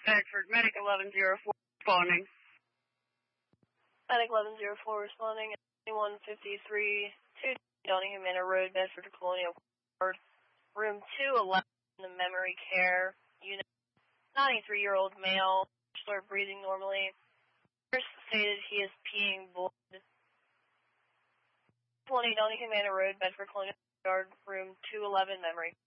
Bedford, Medic 1104 responding. Medic 1104 responding, 2153, 2 Donningham Manor Road, Bedford, Colonial Ward, room 211 in the memory care unit. 93-year-old male, bachelor, breathing normally. Nurse stated he is peeing blood. 20 Donningham Manor Road, Bedford, Colonial Yard, room 211, memory.